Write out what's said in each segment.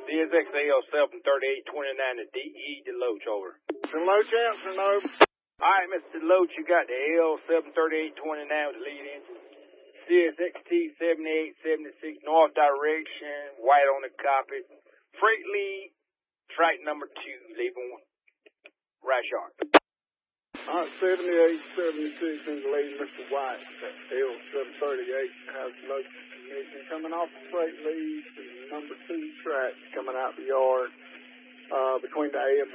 CSXAL 73829 to DE Deloach, over. Deloach answer, no. Alright, Mr. Deloach, you got the L 73829 with the lead engine. CSXT 7876 north direction, white on the copy. Freight lead, track number 2, leaving right sharp. Alright, 7876 in the lead, Mr. White. L 738 has low ignition coming off the freight lead to number 2 track coming out the yard between the AMB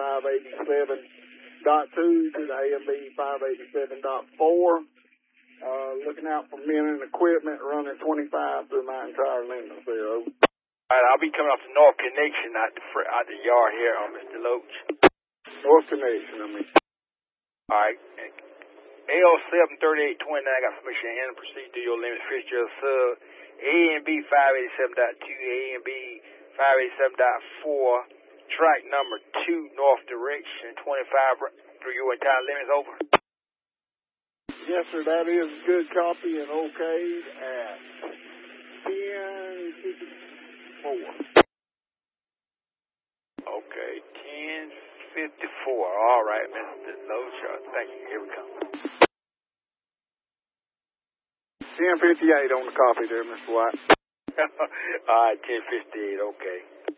587.2 to the AMB 587.4. Looking out for men and equipment running 25 through my entire limit there. Alright, I'll be coming off the North Connection out the yard here on Mr. Deloach. North Connection, I mean. Alright. L 73829, I got permission to enter and proceed to your limit. Fitzgerald sub AMB 587.2, AMB 587.4, track number 2, north direction, 25 through your entire limits, over. Yes, sir, that is a good copy and okayed at 10:54. Okay, 10:54. All right, Mr. Deloach. Thank you. Here we come. 10:58 on the copy there, Mr. White. All right, 10:58. Okay.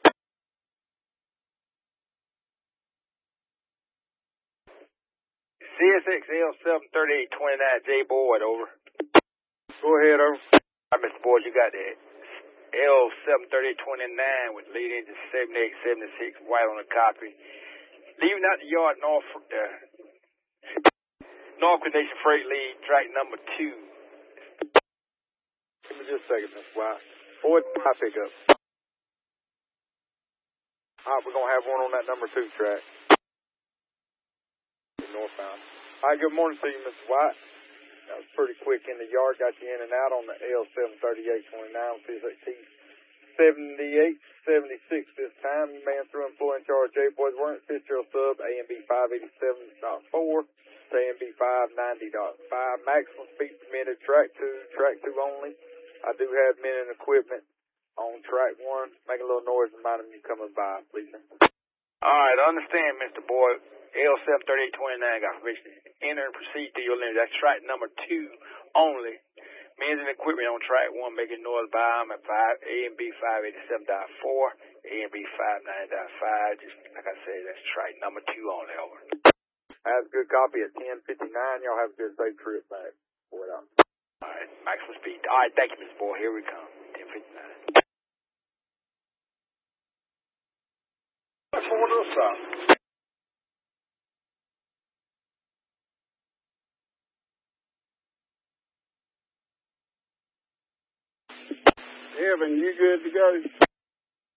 CSXL 73829, J Boyd, over. Go ahead, over. All right, Mr. Boyd, you got that. L 73829 with lead engine 7876, white on the copy. Leaving out the yard north Connection freight lead, track number 2. Give me just a second, Mr. White. Boyd, I pick up. All right, we're going to have one on that number 2 track. Northbound. All right, good morning to you, Mr. White. That was pretty quick in the yard. Got you in and out on the L 73829, CSXT 7876 this time. Man through and full in charge. J Boys weren't Fitzgerald sub AMB 587.4 to AMB 590.5. Maximum speed permitted. Track 2 only. I do have men and equipment on track 1. Make a little noise reminding you coming by, please. All right, I understand, Mr. Boyd. L 73829 got permission to enter and proceed to your limit. That's track number 2 only. Men and equipment on track 1 making noise by them at AMB 587.4, AMB 590.5. Just like I said, that's track number 2 only, over. That's a good copy at 10:59. Y'all have a good safe trip back. Boyd out. All right, maximum speed. All right, thank you, Mr. Boyd. Here we come. 10:59. That's one of the Evan, you good to go?